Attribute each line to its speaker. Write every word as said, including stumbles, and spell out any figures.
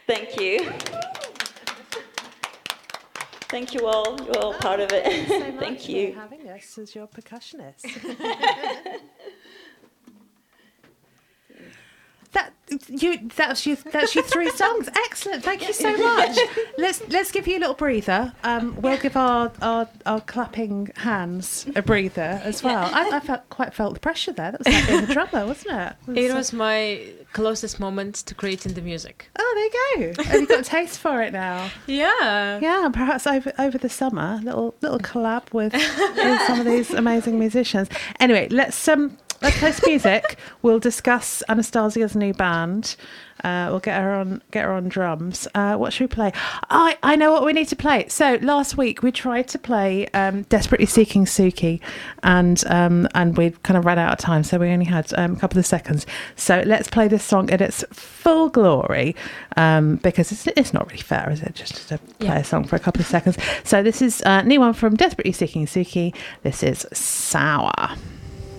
Speaker 1: Thank you. Thank you all. You're all part of it.
Speaker 2: Thanks so much
Speaker 1: Thank you.
Speaker 2: for having us as your percussionist. That you that's your that's your three songs. Excellent. Thank you so much. Let's let's give you a little breather. Um, we'll give our, our, our clapping hands a breather as well. I, I felt quite felt the pressure there. That was like being a drummer, wasn't it? It was,
Speaker 3: It was my closest moment to creating the music.
Speaker 2: Oh, there you go. Have you got a taste for it now?
Speaker 3: Yeah.
Speaker 2: Yeah, perhaps over over the summer, little little collab with, with some of these amazing musicians. Anyway, let's um let's play some music. We'll discuss Anastasia's new band. Uh, we'll get her on get her on drums. Uh, what should we play? I I know what we need to play. So last week we tried to play um, "Desperately Seeking Suki," and um, and we kind of ran out of time, so we only had um, a couple of seconds. So let's play this song in its full glory, um, because it's it's not really fair, is it? Just to play
Speaker 3: Yeah.
Speaker 2: a song for a couple of seconds. So this is a new one from "Desperately Seeking Suki." This is "Sour."